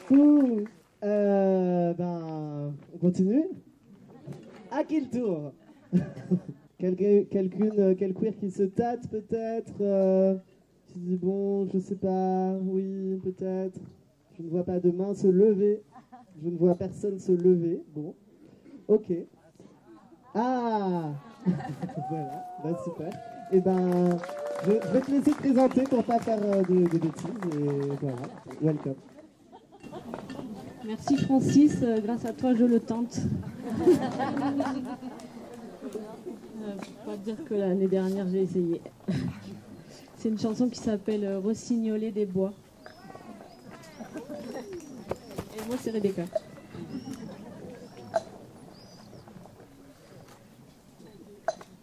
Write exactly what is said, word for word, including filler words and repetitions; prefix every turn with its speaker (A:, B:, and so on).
A: Ouh, euh, ben, on continue. À qui le tour? Quelqu'un, quelqu'une, quel queer qui se tâte peut-être euh, qui dit bon, je sais pas, oui, peut-être. Je ne vois pas de main se lever. Je ne vois personne se lever. Bon, ok. Ah voilà, bah super. Et ben, je, je vais te laisser te présenter pour pas faire euh, de, de bêtises. Et voilà, welcome.
B: Merci Francis, euh, grâce à toi je le tente. euh, faut pas dire que l'année dernière j'ai essayé. C'est une chanson qui s'appelle euh, Rossignoler des bois. Et moi c'est Rebecca.